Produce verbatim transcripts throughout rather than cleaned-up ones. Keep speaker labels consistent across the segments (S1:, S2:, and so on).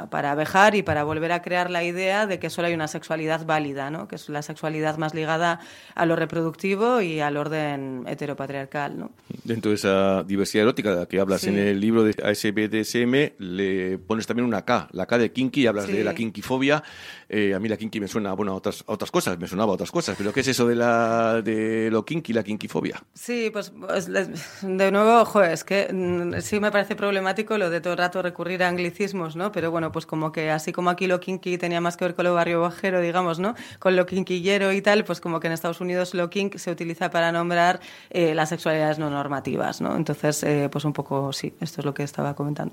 S1: para abejar y para volver a crear la idea de que solo hay una sexualidad válida, ¿no? Que es la sexualidad más ligada a lo reproductivo y al orden heteropatriarcal, ¿no?
S2: Dentro de esa diversidad erótica de la que hablas sí. en el libro de A S B D S M, le pones también una K, la K de kinky, hablas sí. de la kinkifobia. Eh, a mí la kinky me suena bueno, a, otras, a otras cosas, me sonaba a otras cosas, pero ¿qué es eso de, la, de lo kinky, la kinkifobia?
S1: Sí, pues, pues de nuevo, ojo, es que sí me parece problemático lo de todo el rato recurrir a anglicismos, ¿no? Pero bueno, pues como que así como aquí lo kinky tenía más que ver con lo barrio bajero, digamos, ¿no? Con lo kinkillero y tal, pues como que en Estados Unidos lo kink se utiliza para nombrar eh, las sexualidades no normativas, ¿no? Entonces, eh, pues un poco sí, esto es lo que estaba comentando.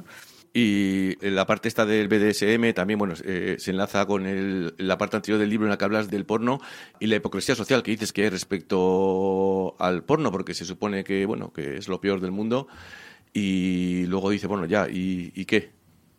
S2: Y la parte esta del B D S M también, bueno, eh, se enlaza con el, la parte anterior del libro en la que hablas del porno y la hipocresía social que dices que hay respecto al porno, porque se supone que, bueno, que es lo peor del mundo y luego dice, bueno, ya, ¿y, y qué?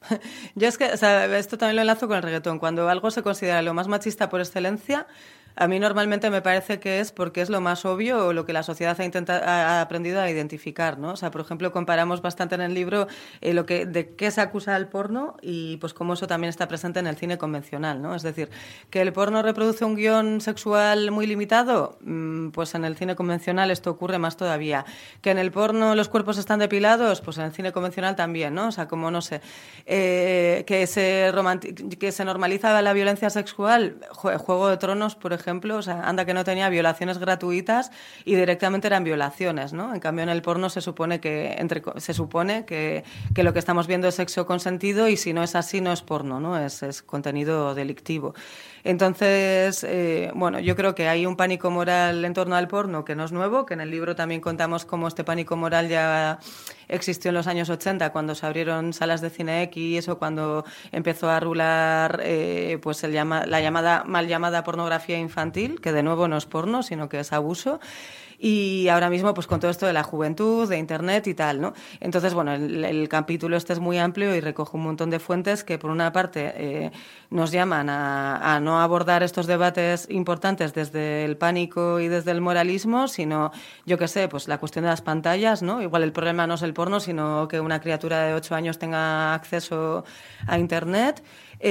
S1: Yo es que, o sea, esto también lo enlazo con el reggaetón. Cuando algo se considera lo más machista por excelencia, a mí normalmente me parece que es porque es lo más obvio o lo que la sociedad ha, intentado, ha aprendido a identificar, ¿no? O sea, por ejemplo, comparamos bastante en el libro eh, lo que, de qué se acusa al porno y pues cómo eso también está presente en el cine convencional, ¿no? Es decir, que el porno reproduce un guión sexual muy limitado, pues en el cine convencional esto ocurre más todavía. Que en el porno los cuerpos están depilados, pues en el cine convencional también, ¿no? O sea, como no sé, eh, que, se romanti- que se normaliza la violencia sexual, Juego de Tronos, por ejemplo, ejemplo, o sea, anda que no tenía violaciones gratuitas y directamente eran violaciones, ¿no? En cambio, en el porno se supone que entre se supone que, que lo que estamos viendo es sexo consentido y si no es así no es porno, ¿no? Es, es contenido delictivo. Entonces, eh, bueno, yo creo que hay un pánico moral en torno al porno que no es nuevo, que en el libro también contamos cómo este pánico moral ya existió en los años ochenta, cuando se abrieron salas de cine X o cuando empezó a rular eh, pues el llama, la llamada mal llamada pornografía infantil, que de nuevo no es porno, sino que es abuso. Y ahora mismo, pues con todo esto de la juventud, de Internet y tal, ¿no? Entonces, bueno, el, el capítulo este es muy amplio y recoge un montón de fuentes que, por una parte, eh, nos llaman a, a no abordar estos debates importantes desde el pánico y desde el moralismo, sino, yo qué sé, pues la cuestión de las pantallas, ¿no? Igual el problema no es el porno, sino que una criatura de ocho años tenga acceso a Internet.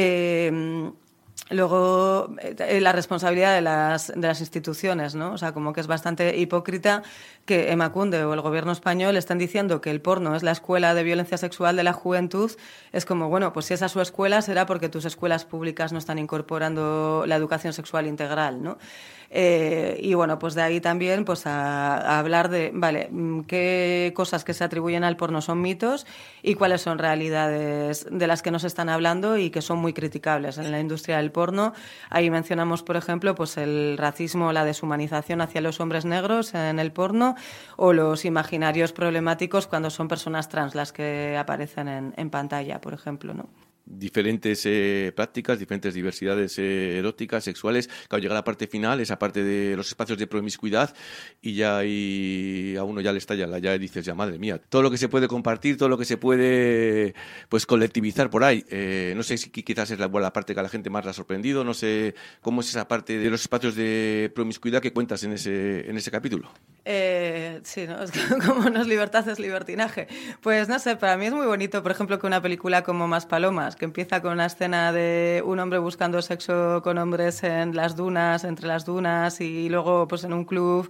S1: Eh, Luego, eh, la responsabilidad de las, de las instituciones, ¿no? O sea, como que es bastante hipócrita que Emakunde o el gobierno español están diciendo que el porno es la escuela de violencia sexual de la juventud. Es como, bueno, pues si esa es su escuela, será porque tus escuelas públicas no están incorporando la educación sexual integral, ¿no? Eh, y bueno, pues de ahí también pues a, a hablar de, vale, qué cosas que se atribuyen al porno son mitos y cuáles son realidades de las que nos están hablando y que son muy criticables en la industria del porno. Ahí mencionamos, por ejemplo, pues el racismo, la deshumanización hacia los hombres negros en el porno o los imaginarios problemáticos cuando son personas trans las que aparecen en, en pantalla, por ejemplo, ¿no?
S2: Diferentes eh, prácticas, diferentes diversidades eh, eróticas, sexuales. Claro, llega la parte final, esa parte de los espacios de promiscuidad y ya ahí a uno ya le estalla, ya dices, ya madre mía, todo lo que se puede compartir, todo lo que se puede pues colectivizar por ahí. Eh, no sé si quizás es la, la parte que a la gente más la ha sorprendido, no sé cómo es esa parte de los espacios de promiscuidad que cuentas en ese, en ese capítulo.
S1: Eh, sí, ¿no? Es que como no es libertad, es libertinaje. Pues no sé, para mí es muy bonito, por ejemplo, que una película como Más Palomas, que empieza con una escena de un hombre buscando sexo con hombres en las dunas, entre las dunas, y luego pues en un club,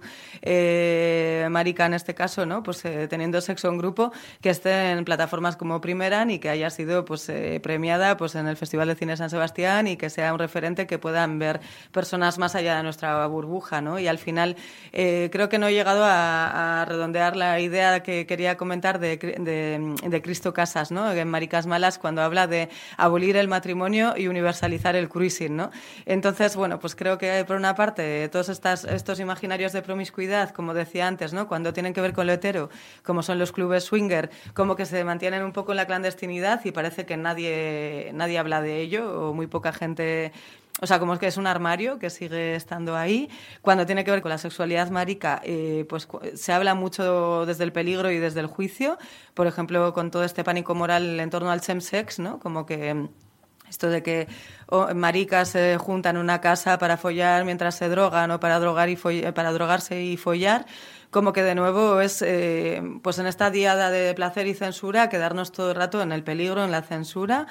S1: eh, marica en este caso, ¿no? Pues eh, teniendo sexo en grupo, que esté en plataformas como Primeran y que haya sido pues eh, premiada pues en el Festival de Cine San Sebastián y que sea un referente que puedan ver personas más allá de nuestra burbuja, ¿no? Y al final eh, creo que no llega A, a redondear la idea que quería comentar de, de, de Cristo Casas, ¿no? En Maricas Malas, cuando habla de abolir el matrimonio y universalizar el cruising, ¿no? Entonces, bueno, pues creo que por una parte todos estas, estos imaginarios de promiscuidad, como decía antes, ¿no? Cuando tienen que ver con lo hetero, como son los clubes swinger, como que se mantienen un poco en la clandestinidad y parece que nadie, nadie habla de ello o muy poca gente. O sea, como es que es un armario que sigue estando ahí. Cuando tiene que ver con la sexualidad marica, eh, pues se habla mucho desde el peligro y desde el juicio. Por ejemplo, con todo este pánico moral en torno al chemsex, ¿no? Como que esto de que oh, maricas se eh, juntan en una casa para follar mientras se drogan o para drogar y foll- para drogarse y follar. Como que de nuevo es, eh, pues en esta diada de placer y censura, quedarnos todo el rato en el peligro, en la censura.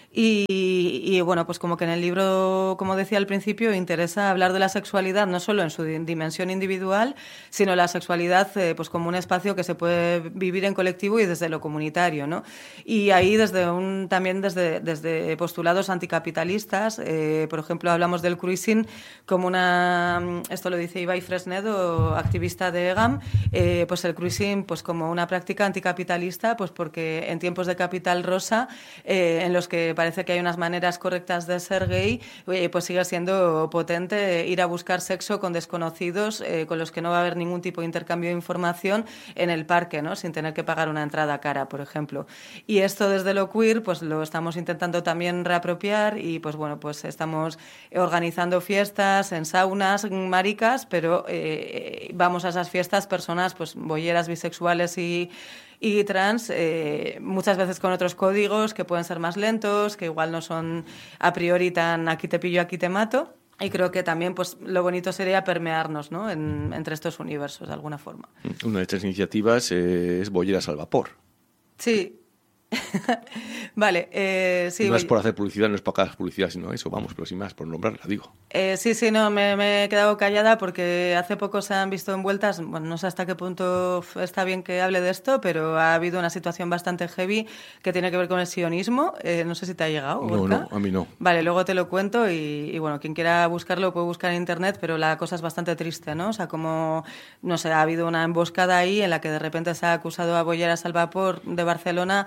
S1: Y, y, bueno, pues como que en el libro, como decía al principio, interesa hablar de la sexualidad no solo en su dimensión individual, sino la sexualidad eh, pues como un espacio que se puede vivir en colectivo y desde lo comunitario, ¿no? Y ahí desde un, también desde, desde postulados anticapitalistas, eh, por ejemplo, hablamos del cruising como una, esto lo dice Ibai Fresnedo, activista de EGAM, eh, pues el cruising pues como una práctica anticapitalista, pues porque en tiempos de capital rosa, eh, en los que parece que hay unas maneras correctas de ser gay, eh, pues sigue siendo potente ir a buscar sexo con desconocidos, eh, con los que no va a haber ningún tipo de intercambio de información en el parque, ¿no? Sin tener que pagar una entrada cara, por ejemplo. Y esto desde lo queer, pues lo estamos intentando también reapropiar y pues bueno, pues estamos organizando fiestas en saunas maricas, pero eh, vamos a esas fiestas personas pues bolleras, bisexuales y y trans, eh, muchas veces con otros códigos que pueden ser más lentos, que igual no son a priori tan aquí te pillo, aquí te mato. Y creo que también pues lo bonito sería permearnos, ¿no? en, entre estos universos de alguna forma.
S2: Una de estas iniciativas eh, es Bolleras al Vapor.
S1: Sí. Vale, eh, sí.
S2: No es por hacer publicidad, no es para hacer publicidad, sino eso, vamos, pero sin más, por nombrarla, digo.
S1: Eh, sí, sí, no, me, me he quedado callada porque hace poco se han visto envueltas, bueno, no sé hasta qué punto está bien que hable de esto, pero ha habido una situación bastante heavy que tiene que ver con el sionismo. Eh, no sé si te ha llegado,
S2: No,
S1: Gorka.
S2: no, a mí no.
S1: Vale, luego te lo cuento y, y bueno, quien quiera buscarlo puede buscar en internet, pero la cosa es bastante triste, ¿no? O sea, como, no sé, ha habido una emboscada ahí en la que de repente se ha acusado a Bolleras al Vapor de Barcelona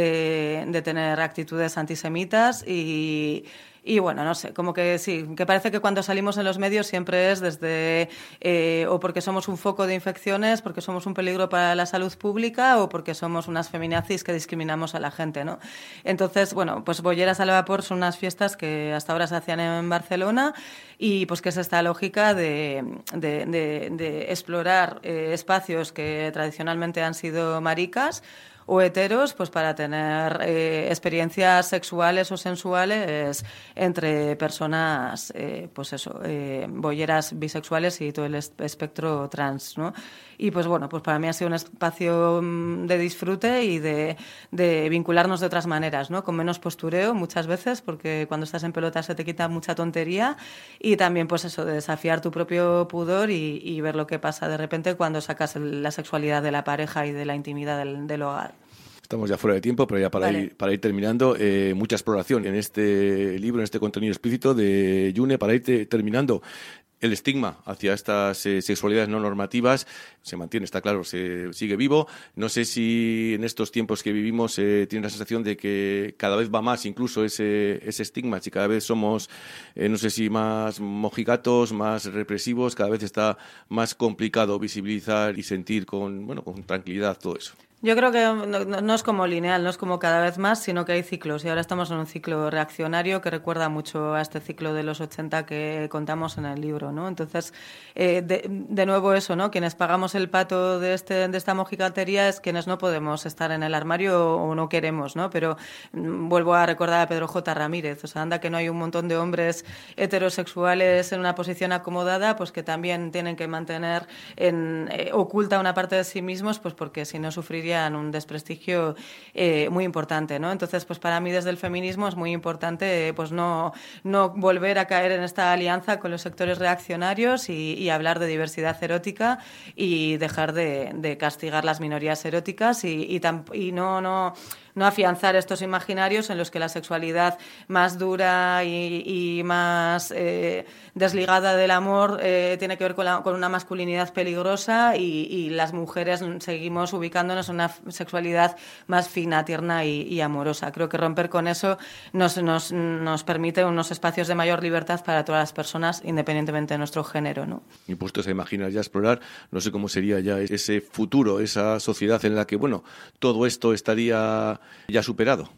S1: de, de tener actitudes antisemitas y... Y bueno, no sé, como que sí, que parece que cuando salimos en los medios siempre es desde eh, o porque somos un foco de infecciones, porque somos un peligro para la salud pública o porque somos unas feminazis que discriminamos a la gente, ¿no? Entonces, bueno, pues Bolleras al Vapor son unas fiestas que hasta ahora se hacían en Barcelona y pues que es esta lógica de, de, de, de explorar eh, espacios que tradicionalmente han sido maricas o heteros, pues para tener eh, experiencias sexuales o sensuales entre personas, eh, pues eso, eh, bolleras bisexuales y todo el espectro trans, ¿no? Y pues bueno, pues para mí ha sido un espacio de disfrute y de, de vincularnos de otras maneras, ¿no? Con menos postureo muchas veces, porque cuando estás en pelota se te quita mucha tontería y también pues eso, de desafiar tu propio pudor y, y ver lo que pasa de repente cuando sacas el, la sexualidad de la pareja y de la intimidad del, del hogar.
S2: Estamos ya fuera de tiempo, pero ya para, vale. ir, para ir terminando, eh, mucha exploración en este libro, en este contenido explícito de June, para ir te, terminando. El estigma hacia estas eh, sexualidades no normativas se mantiene, está claro, se sigue vivo. No sé si en estos tiempos que vivimos eh, tiene la sensación de que cada vez va más incluso ese, ese estigma, si cada vez somos, eh, no sé si más mojigatos, más represivos, cada vez está más complicado visibilizar y sentir con, bueno, con tranquilidad todo eso.
S1: Yo creo que no, no es como lineal, no es como cada vez más, sino que hay ciclos. Y ahora estamos en un ciclo reaccionario que recuerda mucho a este ciclo de los ochenta que contamos en el libro, ¿no? Entonces, eh, de, de nuevo eso, ¿no? Quienes pagamos el pato de, este, de esta mojigatería es quienes no podemos estar en el armario o no queremos, ¿no? Pero mm, vuelvo a recordar a Pedro J. Ramírez. O sea, anda que no hay un montón de hombres heterosexuales en una posición acomodada, pues que también tienen que mantener en, eh, oculta una parte de sí mismos, pues porque si no sufrirían un desprestigio eh, muy importante, ¿no? Entonces, pues para mí desde el feminismo es muy importante, eh, pues no, no volver a caer en esta alianza con los sectores reaccionarios y, y hablar de diversidad erótica y dejar de, de castigar las minorías eróticas y, y, tamp- y no, no, no afianzar estos imaginarios en los que la sexualidad más dura y, y más eh, desligada del amor eh, tiene que ver con, la, con una masculinidad peligrosa y, y las mujeres seguimos ubicándonos en una sexualidad más fina, tierna y, y amorosa. Creo que romper con eso nos, nos, nos permite unos espacios de mayor libertad para todas las personas, independientemente de nuestro género, ¿no?
S2: Y puestos a imaginar ya explorar, no sé cómo sería ya ese futuro, esa sociedad en la que, bueno, todo esto estaría ya superado.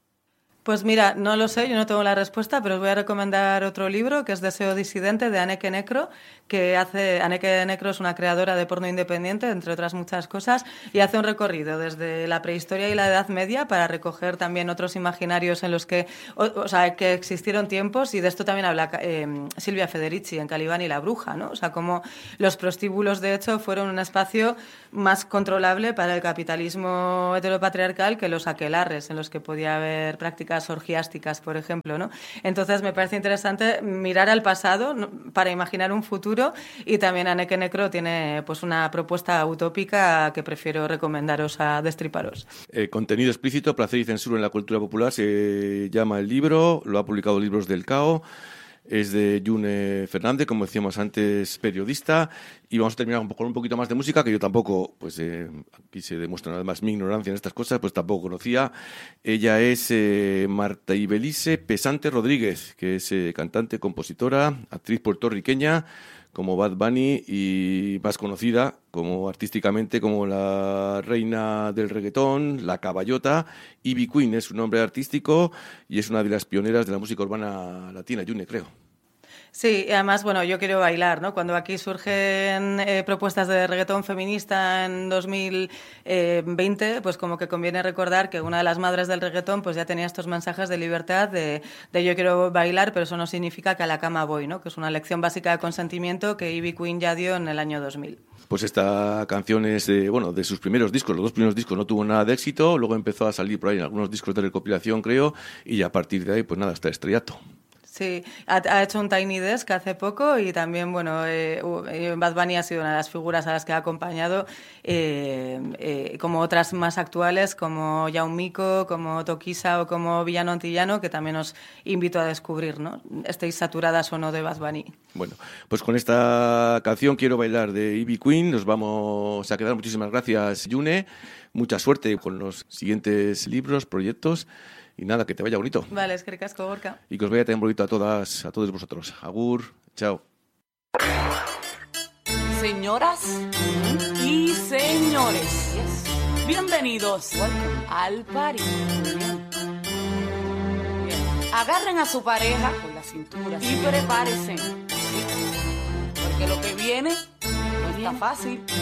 S1: Pues mira, no lo sé, yo no tengo la respuesta, pero os voy a recomendar otro libro que es Deseo disidente de Anneke Necro, que hace, Anneke Necro es una creadora de porno independiente, entre otras muchas cosas, y hace un recorrido desde la prehistoria y la Edad Media para recoger también otros imaginarios en los que, o, o sea, que existieron tiempos, y de esto también habla eh, Silvia Federici en Calibán y la bruja, ¿no? O sea, cómo los prostíbulos, de hecho, fueron un espacio más controlable para el capitalismo heteropatriarcal que los aquelarres en los que podía haber prácticas prácticas orgiásticas, por ejemplo, ¿no? Entonces me parece interesante mirar al pasado, ¿no?, para imaginar un futuro, y también Anneke Necro tiene pues una propuesta utópica que prefiero recomendaros a destriparos.
S2: Eh, contenido explícito, placer y censura en la cultura popular, se llama el libro, lo ha publicado Libros del Cao. Es de June Fernández, como decíamos antes, periodista. Y vamos a terminar un poco, un poquito más de música, que yo tampoco, pues eh, aquí se demuestra además mi ignorancia en estas cosas, pues tampoco conocía. Ella es eh, Marta Ibelice Pesante Rodríguez, que es eh, cantante, compositora, actriz puertorriqueña, como Bad Bunny, y más conocida como artísticamente como la reina del reggaetón, la caballota. Ivy Queen es su nombre artístico y es una de las pioneras de la música urbana latina, June, creo.
S1: Sí, y además, bueno, yo quiero bailar, ¿no? Cuando aquí surgen eh, propuestas de reggaetón feminista en dos mil veinte, pues como que conviene recordar que una de las madres del reggaetón pues ya tenía estos mensajes de libertad, de, de yo quiero bailar, pero eso no significa que a la cama voy, ¿no? Que es una lección básica de consentimiento que Ivy Queen ya dio en el año dos mil.
S2: Pues esta canción es de, bueno, de sus primeros discos. Los dos primeros discos no tuvo nada de éxito, luego empezó a salir por ahí en algunos discos de recopilación, creo, y a partir de ahí, pues nada, hasta estrellato.
S1: Sí, ha, ha hecho un Tiny Desk hace poco y también, bueno, eh, Bad Bunny ha sido una de las figuras a las que ha acompañado, eh, eh, como otras más actuales, como Yaumiko, como Tokisa o como Villano Antillano, que también os invito a descubrir, ¿no? Estéis saturadas o no de Bad Bunny.
S2: Bueno, pues con esta canción Quiero bailar de Ivy Queen nos vamos a quedar. Muchísimas gracias, June. Mucha suerte con los siguientes libros, proyectos. Y nada, que te vaya bonito.
S1: Vale, es que ricasco, Gorka.
S2: Y que os vaya también bonito a todas, a todos vosotros. Agur, chao.
S3: Señoras y señores, bienvenidos al party. Agarren a su pareja con la cintura y prepárense, porque lo que viene no está fácil.